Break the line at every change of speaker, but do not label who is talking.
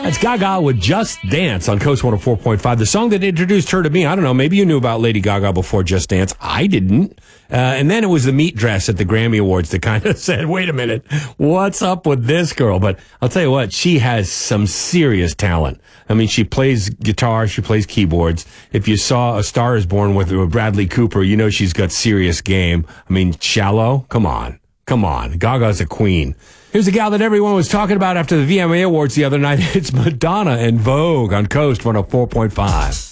That's Gaga with Just Dance on Coast 104.5. The song that introduced her to me, I don't know, maybe you knew about Lady Gaga before Just Dance. I didn't. And then it was the meat dress at the Grammy Awards that kind of said, wait a minute, what's up with this girl? But I'll tell you what, she has some serious talent. I mean, she plays guitar, she plays keyboards. If you saw A Star Is Born with Bradley Cooper, you know she's got serious game. I mean, Shallow, come on. Gaga's a queen. Here's a gal that everyone was talking about after the VMA Awards the other night. It's Madonna and Vogue on Coast 104.5.